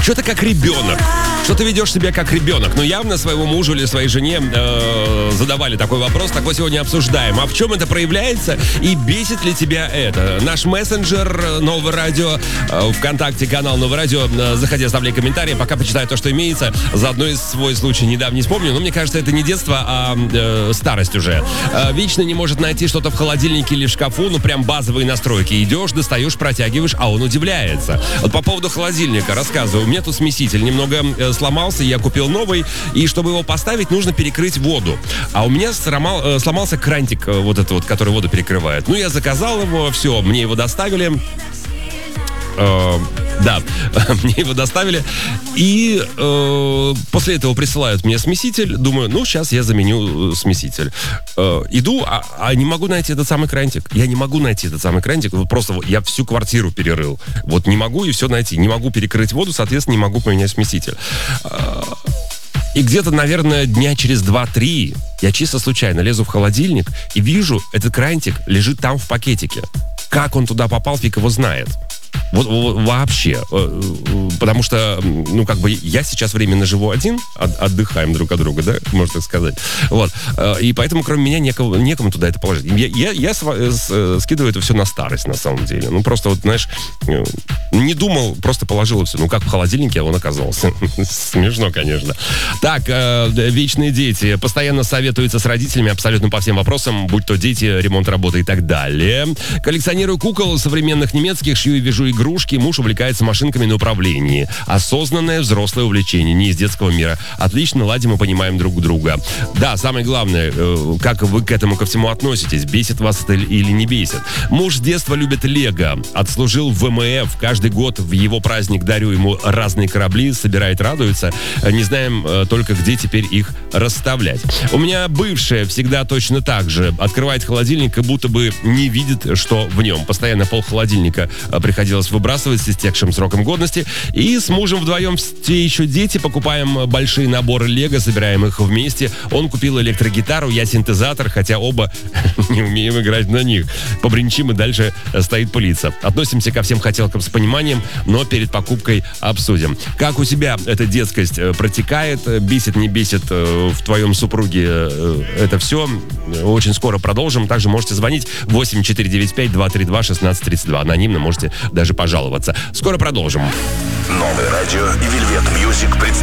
Что-то как ребенок. Что ты ведешь себя как ребенок? Ну, явно своему мужу или своей жене задавали такой вопрос, так вот сегодня обсуждаем. А в чем это проявляется и бесит ли тебя это? Наш мессенджер Новое Радио, ВКонтакте, канал Новое Радио. Заходи, оставляй комментарии, пока почитаю то, что имеется. Заодно и свой случай недавний вспомню. Но мне кажется, это не детство, а старость уже. Вечно не может найти что-то в холодильнике или в шкафу, ну, прям базовые настройки. Идешь, достаешь, протягиваешь, а он удивляется. Вот по поводу холодильника рассказываю. У меня тут смеситель немного сломался, я купил новый, и чтобы его поставить, нужно перекрыть воду. А у меня сломался крантик, вот этот вот, который воду перекрывает. Ну, я заказал его, все, мне его доставили. Да, мне его доставили. И после этого присылают мне смеситель. Думаю, ну, сейчас я заменю смеситель. Иду, а не могу найти этот самый крантик. Я не могу найти этот самый крантик. Вот просто я всю квартиру перерыл. Вот не могу и все найти. Не могу перекрыть воду, соответственно, не могу поменять смеситель. И где-то, наверное, дня через 2-3 я чисто случайно лезу в холодильник и вижу, этот крантик лежит там в пакетике. Как он туда попал, фиг его знает. Вот вообще. Потому что, ну, как бы я сейчас временно живу один, отдыхаем друг от друга, да, можно так сказать. Вот. И поэтому, кроме меня, некому туда это положить. Я скидываю это все на старость, на самом деле. Ну, просто, вот, знаешь, не думал, просто положил все. Ну, как в холодильнике он оказался. Смешно, конечно. Так, вечные дети. Постоянно советуются с родителями абсолютно по всем вопросам, будь то дети, ремонт работы и так далее. Коллекционирую кукол современных немецких, шью и вяжу игрушки, муж увлекается машинками на управлении. Осознанное взрослое увлечение, не из детского мира. Отлично ладим и понимаем друг друга. Да, самое главное, как вы к этому ко всему относитесь, бесит вас это или не бесит. Муж с детства любит Лего, отслужил в ВМФ, каждый год в его праздник дарю ему разные корабли, собирает, радуется. Не знаем только, где теперь их расставлять. У меня бывшая всегда точно так же. Открывает холодильник и будто бы не видит, что в нем. Постоянно пол холодильника приходилось выбрасывать с истекшим сроком годности. И с мужем вдвоем, все еще дети, покупаем большие наборы Лего, собираем их вместе. Он купил электрогитару, я синтезатор, хотя оба не умеем играть на них. Побринчим и дальше стоит пылиться. Относимся ко всем хотелкам с пониманием, но перед покупкой обсудим. Как у тебя эта детскость протекает? Бесит, не бесит в твоем супруге это все? Очень скоро продолжим. Также можете звонить 8495-232-1632. Анонимно можете даже пожаловаться. Скоро продолжим. Новое радио и Вельвет Мьюзик